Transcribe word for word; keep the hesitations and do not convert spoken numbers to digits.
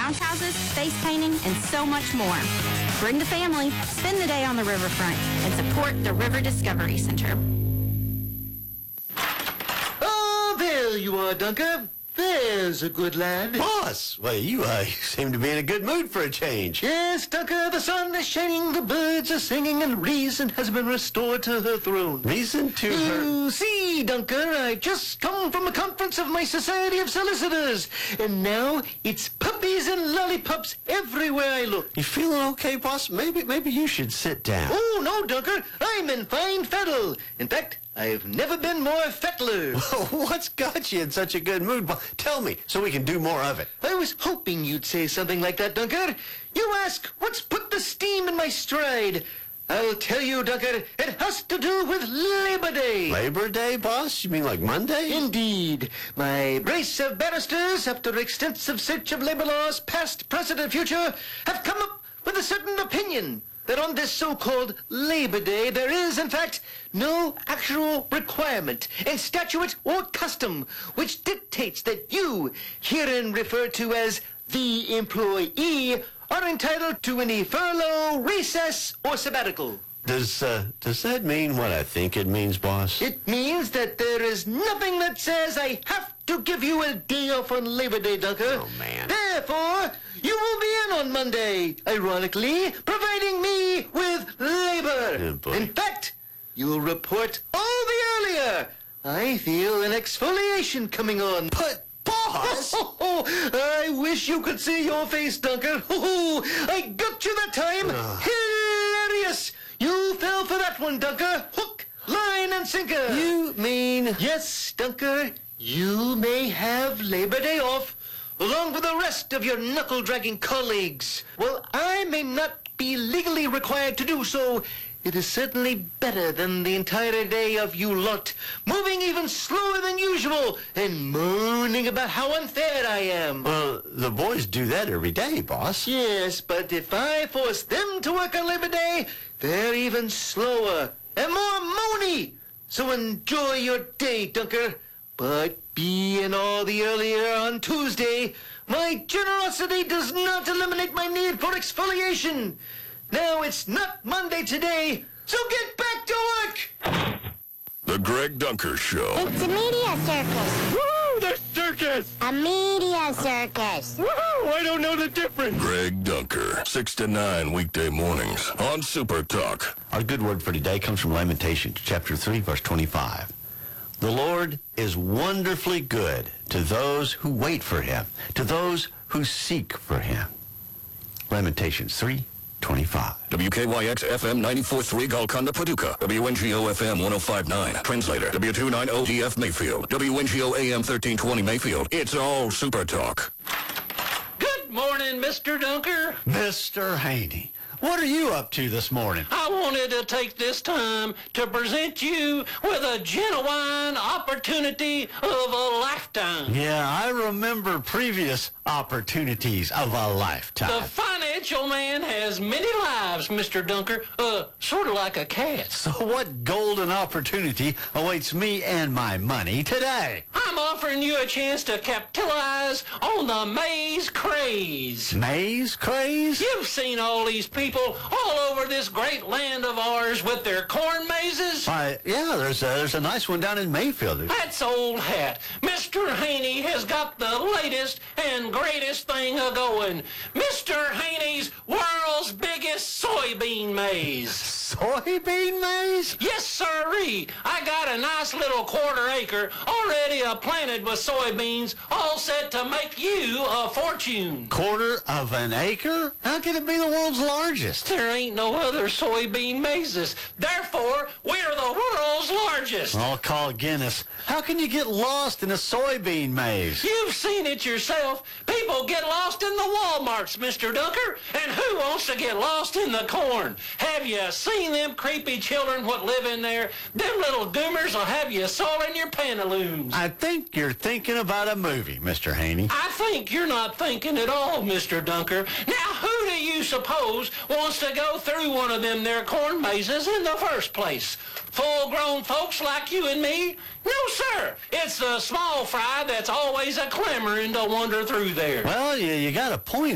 roundhouses, face painting, and so much more. Bring the family, spend the day on the riverfront, and support the River Discovery Center. Oh, there you are, Dunker. There's a good lad. Boss, well, you uh, seem to be in a good mood for a change. Yes, Dunker, the sun is shining, the birds are singing, and reason has been restored to her throne. Reason to her... You see, Dunker, I've just come from a conference of my Society of Solicitors, and now it's puppies and lollipops everywhere I look. You feeling okay, boss? Maybe maybe you should sit down. Oh, no, Dunker, I'm in fine fettle. In fact, I've never been more fettler. What's got you in such a good mood? Boss? Tell me, so we can do more of it. I was hoping you'd say something like that, Dunker. You ask, what's put the steam in my stride? I'll tell you, Dunker, it has to do with Labor Day. Labor Day, boss? You mean like Monday? Indeed. My brace of barristers, after extensive search of labor laws, past, present, and future, have come up with a certain opinion that on this so-called Labor Day there is, in fact, no actual requirement in statute or custom which dictates that you, herein referred to as the employee, are entitled to any furlough, recess, or sabbatical. Does, uh, does that mean what I think it means, boss? It means that there is nothing that says I have to give you a day off on Labor Day, Dunker. Oh, man. Therefore, you will be in on Monday, ironically, providing me with labor. Oh, boy. In fact, you'll report all the earlier. I feel an exfoliation coming on. But, boss! Oh, oh, oh, I wish you could see your face, Dunker. Oh, I got you that time. Uh. Hilarious. You fell for that one, Dunker. Hook, line, and sinker. You mean... Yes, Dunker, you may have Labor Day off, along with the rest of your knuckle-dragging colleagues. Well, I may not be legally required to do so. It is certainly better than the entire day of you lot, moving even slower than usual and moaning about how unfair I am. Well, the boys do that every day, boss. Yes, but if I force them to work on Labor Day, they're even slower and more moany. So enjoy your day, Dunker. But being all the earlier on Tuesday, my generosity does not eliminate my need for exfoliation. Now it's not Monday today, so get back to work! The Greg Dunker Show. It's a media circus. Woo! The circus! A media circus. Woohoo! I don't know the difference. Greg Dunker, six to nine weekday mornings on Super Talk. Our good word for today comes from Lamentations, chapter three, verse twenty-five. The Lord is wonderfully good to those who wait for him, to those who seek for him. Lamentations three, twenty-five. W K Y X F M ninety-four point three Golconda, Paducah. W N G O F M one oh five point nine. Translator. W two ninety D F Mayfield. W N G O A M thirteen twenty Mayfield. It's all Super Talk. Good morning, Mister Dunker. Mister Haney, what are you up to this morning? I wanted to take this time to present you with a genuine opportunity of a lifetime. Yeah, I remember previous opportunities of a lifetime. The financial man has many lives, Mister Dunker, uh, sort of like a cat. So what golden opportunity awaits me and my money today? I'm offering you a chance to capitalize on the maize craze. Maize craze? You've seen all these people all over this great land of ours with their corn mazes. Why, yeah, there's a, there's a nice one down in Mayfield. That's old hat. Mister Haney has got the latest and greatest thing a-going. Mister Haney's world's biggest soybean maze. Soybean maize? Yes, sirree. I got a nice little quarter acre already uh, planted with soybeans, all set to make you a fortune. Quarter of an acre? How can it be the world's largest? There ain't no other soybean mazes. Therefore, we're the world's largest. I'll call Guinness. How can you get lost in a soybean maze? You've seen it yourself. People get lost in the Walmarts, Mister Dunker. And who wants to get lost in the corn? Have you seen them creepy children what live in there? Them little goomers will have you soiling your pantaloons. I think you're thinking about a movie, Mister Haney. I think you're not thinking at all, Mister Dunker. Now, who do you suppose wants to go through one of them there corn mazes in the first place? Full-grown folks like you and me? No, sir. It's the small fry that's always a clamoring to wander through there. Well, you, you got a point